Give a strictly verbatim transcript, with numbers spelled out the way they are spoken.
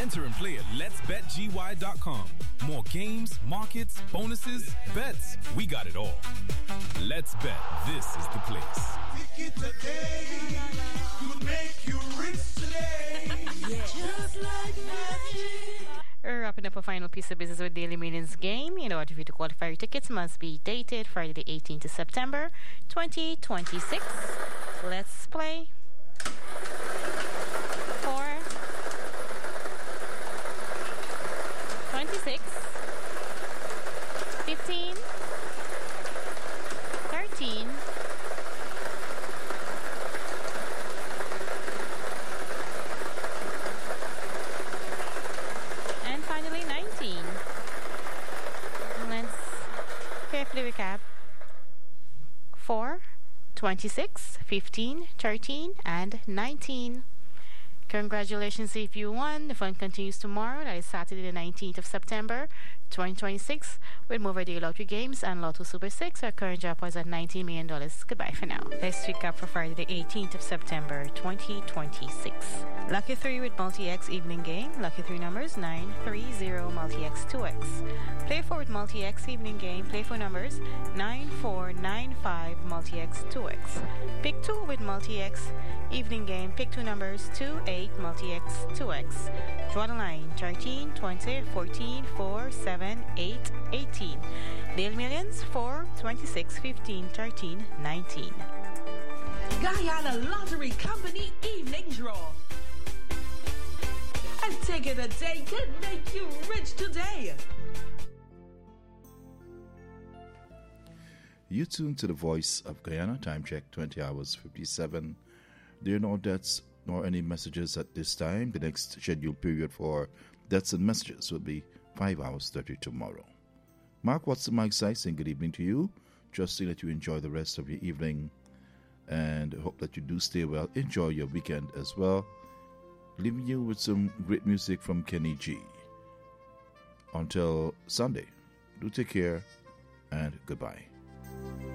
Enter and play at lets bet g y dot com. More games, markets, bonuses, bets. We got it all. Let's Bet. This is the place. Pick it today. Could make you rich today. Yeah. Just like magic. We're wrapping up a final piece of business with Daily Millions game. In order for you to qualify, your tickets must be dated Friday the eighteenth of September, twenty twenty-six. Let's play. Four. twenty-six. fifteen. thirteen. And finally nineteen. Let's carefully recap. four, twenty-six, fifteen, thirteen, and nineteen. Congratulations if you won. The fun continues tomorrow. That is Saturday the nineteenth of September, twenty twenty-six, with Mover Day Lottery Games and Lotto Super six. Our current jackpot is at nineteen million dollars. Goodbye for now. Let's recap for Friday the eighteenth of September, twenty twenty-six. Lucky three with Multi-X evening game. Lucky three numbers nine, three, zero, Multi-X two X. Play four with Multi-X evening game. Play four numbers nine, four, nine, five, Multi-X two X. Pick two with Multi-X evening game. Pick two numbers two, eight, Multi-X two X. Draw the line thirteen, twenty, fourteen, four, seven, eight, eighteen. Daily Millions four, twenty-six, fifteen, thirteen, nineteen. Guyana Lottery Company evening draw. A ticket a day could make you rich today. You tune to the Voice of Guyana. Time check twenty hours fifty-seven. There are no deaths nor any messages at this time. The next scheduled period for deaths and messages will be five hours thirty tomorrow. Mark Watson, Mike Sykes, saying good evening to you. Trusting that you enjoy the rest of your evening and hope that you do stay well. Enjoy your weekend as well. Leaving you with some great music from Kenny G. Until Sunday, do take care and goodbye.